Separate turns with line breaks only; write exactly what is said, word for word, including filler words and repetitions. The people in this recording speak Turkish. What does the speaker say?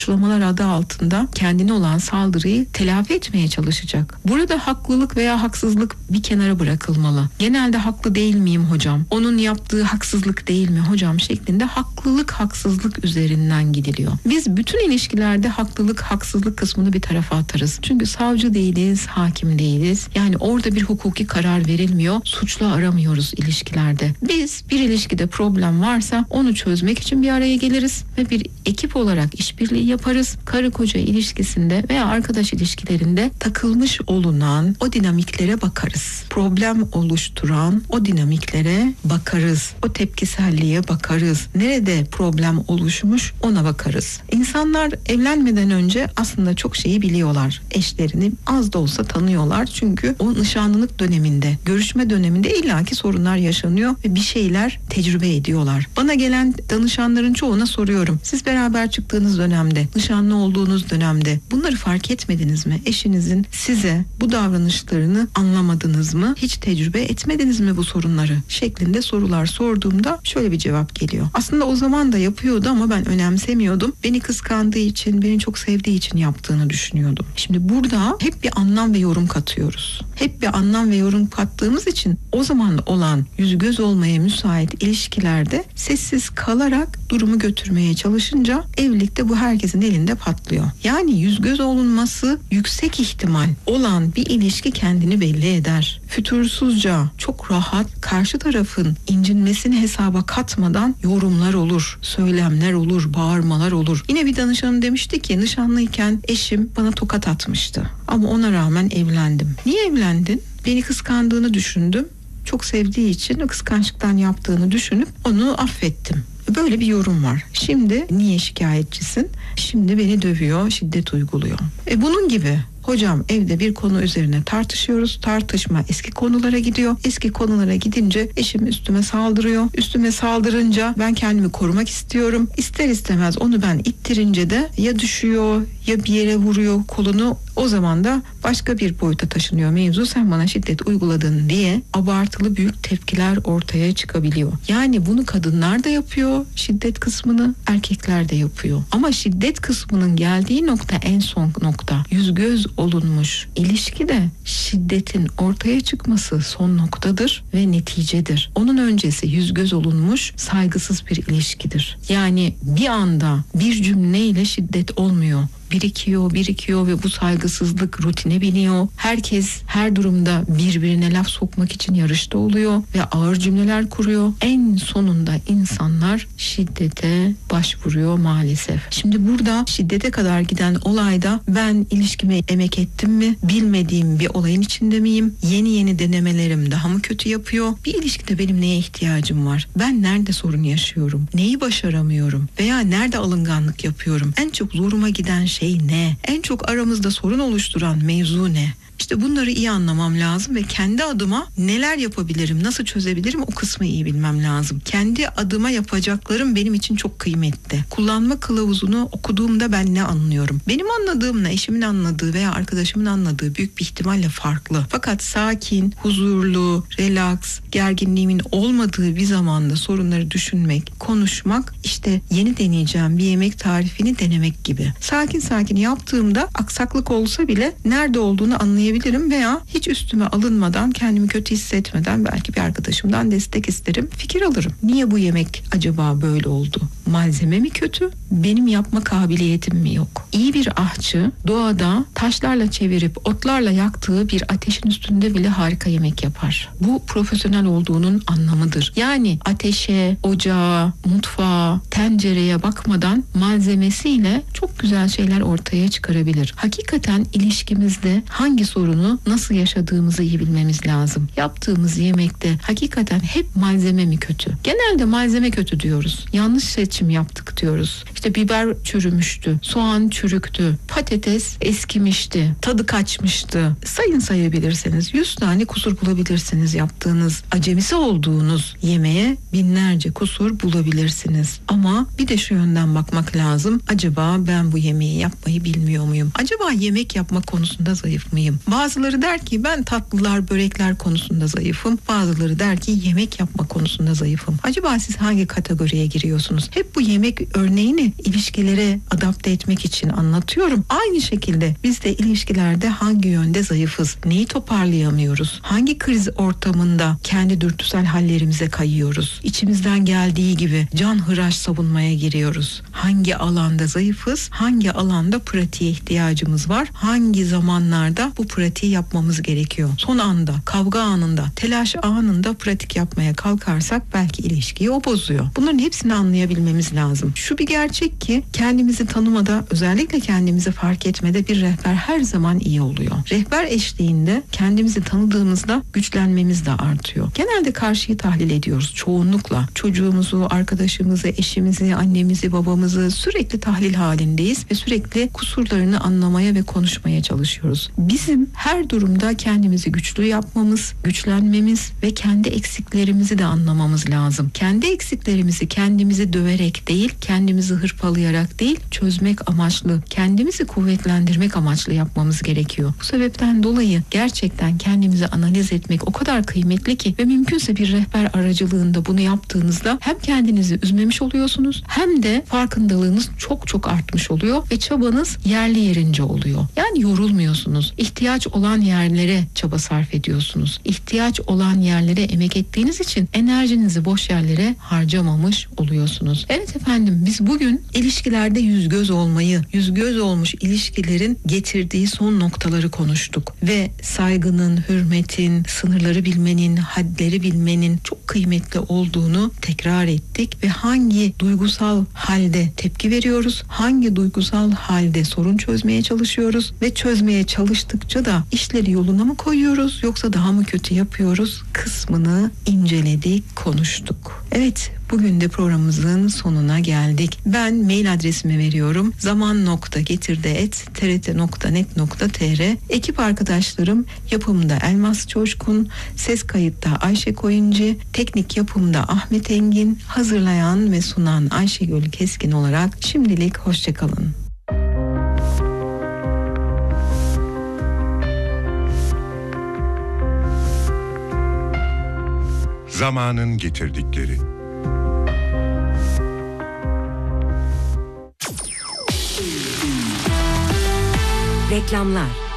suçlamalar adı altında kendine olan saldırıyı telafi etmeye çalışacak. Burada haklılık veya haksızlık bir kenara bırakılmalı. Genelde haklı değil miyim hocam? Onun yaptığı haksızlık değil mi hocam şeklinde haklılık haksızlık üzerinden gidiliyor. Biz bütün ilişkilerde haklılık haksızlık kısmını bir tarafa atarız. Çünkü savcı değiliz, hakim değiliz. Yani orada bir hukuki karar verilmiyor. Suçlu aramıyoruz ilişkilerde. Biz bir ilişkide problem varsa onu çözmek için bir araya geliriz ve bir ekip olarak işbirliği yaparız. Karı koca ilişkisinde veya arkadaş ilişkilerinde takılmış olunan o dinamiklere bakarız. Problem oluşturan o dinamiklere bakarız. O tepkiselliğe bakarız. Nerede problem oluşmuş ona bakarız. İnsanlar evlenmeden önce aslında çok şeyi biliyorlar. Eşlerini az da olsa tanıyorlar. Çünkü o nişanlılık döneminde, görüşme döneminde illaki sorunlar yaşanıyor ve bir şeyler tecrübe ediyorlar. Bana gelen danışanların çoğuna soruyorum. Siz beraber çıktığınız dönemde, nişanlı olduğunuz dönemde bunları fark etmediniz mi? Eşinizin size bu davranışlarını anlamadınız mı? Hiç tecrübe etmediniz mi bu sorunları? Şeklinde sorular sorduğumda şöyle bir cevap geliyor. Aslında o zaman da yapıyordu ama ben önemsemiyordum. Beni kıskandığı için, beni çok sevdiği için yaptığını düşünüyordum. Şimdi burada hep bir anlam ve yorum katıyoruz. Hep bir anlam ve yorum kattığımız için o zaman olan yüz göz olmaya müsait ilişkilerde sessiz kalarak durumu götürmeye çalışınca evlilikte bu herkesin elinde patlıyor. Yani yüz göz olunması yüksek ihtimal olan bir ilişki kendini belli eder. Fütursuzca, çok rahat karşı tarafın incinmesini hesaba katmadan yorumlar olur, söylemler olur, bağırmalar olur. Yine bir danışanım demişti ki nişanlıyken eşim bana tokat atmıştı ama ona rağmen evlendim. Niye evlendin? Beni kıskandığını düşündüm. Çok sevdiği için o kıskançlıktan yaptığını düşünüp onu affettim. Böyle bir yorum var. Şimdi niye şikayetçisin? Şimdi beni dövüyor, şiddet uyguluyor. E bunun gibi. Hocam evde bir konu üzerine tartışıyoruz. Tartışma eski konulara gidiyor. Eski konulara gidince eşim üstüme saldırıyor. Üstüme saldırınca ben kendimi korumak istiyorum. İster istemez onu ben ittirince de ya düşüyor ya bir yere vuruyor kolunu. O zaman da başka bir boyuta taşınıyor mevzu. Sen bana şiddet uyguladın diye abartılı büyük tepkiler ortaya çıkabiliyor. Yani bunu kadınlar da yapıyor. Şiddet kısmını erkekler de yapıyor. Ama şiddet kısmının geldiği nokta en son nokta. Yüz göz olunmuş ilişkide şiddetin ortaya çıkması son noktadır ve neticedir. Onun öncesi yüz göz olunmuş saygısız bir ilişkidir. Yani bir anda bir cümleyle şiddet olmuyor. Birikiyor, birikiyor ve bu saygısızlık rutine biniyor. Herkes her durumda birbirine laf sokmak için yarışta oluyor ve ağır cümleler kuruyor. En sonunda insanlar şiddete başvuruyor maalesef. Şimdi burada şiddete kadar giden olayda ben ilişkime emek ettim mi? Bilmediğim bir olayın içinde miyim? Yeni yeni denemelerim daha mı kötü yapıyor? Bir ilişkide benim neye ihtiyacım var? Ben nerede sorun yaşıyorum? Neyi başaramıyorum? Veya nerede alınganlık yapıyorum? En çok zoruma giden şey şey ne? En çok aramızda sorun oluşturan mevzu ne? İşte bunları iyi anlamam lazım ve kendi adıma neler yapabilirim, nasıl çözebilirim o kısmı iyi bilmem lazım. Kendi adıma yapacaklarım benim için çok kıymetli. Kullanma kılavuzunu okuduğumda ben ne anlıyorum? Benim anladığımla eşimin anladığı veya arkadaşımın anladığı büyük bir ihtimalle farklı. Fakat sakin, huzurlu, relax, gerginliğimin olmadığı bir zamanda sorunları düşünmek, konuşmak, işte yeni deneyeceğim bir yemek tarifini denemek gibi. Sakin sakin yaptığımda aksaklık olsa bile nerede olduğunu anlayabilirim veya hiç üstüme alınmadan, kendimi kötü hissetmeden belki bir arkadaşımdan destek isterim, fikir alırım. Niye bu yemek acaba böyle oldu? Malzeme mi kötü? Benim yapma kabiliyetim mi yok? İyi bir ahçı doğada taşlarla çevirip otlarla yaktığı bir ateşin üstünde bile harika yemek yapar. Bu profesyonel olduğunun anlamıdır. Yani ateşe, ocağa, mutfağa, tencereye bakmadan malzemesiyle çok güzel şeyler ortaya çıkarabilir. Hakikaten ilişkimizde hangi sorunu nasıl yaşadığımızı iyi bilmemiz lazım. Yaptığımız yemekte hakikaten hep malzeme mi kötü? Genelde malzeme kötü diyoruz. Yanlış seçim yaptık diyoruz. İşte biber çürümüştü, soğan çürüktü, patates eskimişti, tadı kaçmıştı. Sayın sayabilirsiniz. yüz tane kusur bulabilirsiniz yaptığınız, acemisi olduğunuz yemeğe binlerce kusur bulabilirsiniz. Ama bir de şu yönden bakmak lazım. Acaba ben bu yemeği yapmayı bilmiyor muyum? Acaba yemek yapma konusunda zayıf mıyım? Bazıları der ki ben tatlılar, börekler konusunda zayıfım. Bazıları der ki yemek yapma konusunda zayıfım. Acaba siz hangi kategoriye giriyorsunuz? Hep hep bu yemek örneğini ilişkilere adapte etmek için anlatıyorum. Aynı şekilde biz de ilişkilerde hangi yönde zayıfız? Neyi toparlayamıyoruz? Hangi kriz ortamında kendi dürtüsel hallerimize kayıyoruz? İçimizden geldiği gibi canhıraş savunmaya giriyoruz. Hangi alanda zayıfız? Hangi alanda pratiğe ihtiyacımız var? Hangi zamanlarda bu pratiği yapmamız gerekiyor? Son anda, kavga anında, telaş anında pratik yapmaya kalkarsak belki ilişkiyi o bozuyor. Bunların hepsini anlayabilmemiz lazım. Şu bir gerçek ki kendimizi tanımada, özellikle kendimizi fark etmede bir rehber her zaman iyi oluyor. Rehber eşliğinde kendimizi tanıdığımızda güçlenmemiz de artıyor. Genelde karşıyı tahlil ediyoruz çoğunlukla. Çocuğumuzu, arkadaşımızı, eşimizi, annemizi, babamızı sürekli tahlil halindeyiz ve sürekli kusurlarını anlamaya ve konuşmaya çalışıyoruz. Bizim her durumda kendimizi güçlü yapmamız, güçlenmemiz ve kendi eksiklerimizi de anlamamız lazım. Kendi eksiklerimizi kendimizi döverek değil, kendimizi hırpalayarak değil, çözmek amaçlı, kendimizi kuvvetlendirmek amaçlı yapmamız gerekiyor. Bu sebepten dolayı gerçekten kendimizi analiz etmek o kadar kıymetli ki ve mümkünse bir rehber aracılığında bunu yaptığınızda hem kendinizi üzmemiş oluyorsunuz hem de farkındalığınız çok çok artmış oluyor ve çabanız yerli yerince oluyor. Yani yorulmuyorsunuz. İhtiyaç olan yerlere çaba sarf ediyorsunuz. İhtiyaç olan yerlere emek ettiğiniz için enerjinizi boş yerlere harcamamış oluyorsunuz. Evet efendim, biz bugün ilişkilerde yüz göz olmayı, yüz göz olmuş ilişkilerin getirdiği son noktaları konuştuk ve saygının, hürmetin, sınırları bilmenin, hadleri bilmenin çok kıymetli olduğunu tekrar ettik ve hangi duygusal halde tepki veriyoruz, hangi duygusal halde sorun çözmeye çalışıyoruz ve çözmeye çalıştıkça da işleri yoluna mı koyuyoruz yoksa daha mı kötü yapıyoruz kısmını inceledik, konuştuk. Evet, bugün de programımızın sonuna geldik. Ben mail adresimi veriyorum. zaman nokta getirde et t r t nokta net nokta t r. Ekip arkadaşlarım yapımda Elmas Çoşkun, ses kayıtta Ayşe Koyuncu, teknik yapımda Ahmet Engin, hazırlayan ve sunan Ayşegül Keskin olarak şimdilik hoşçakalın.
Zamanın getirdikleri.
Reklamlar.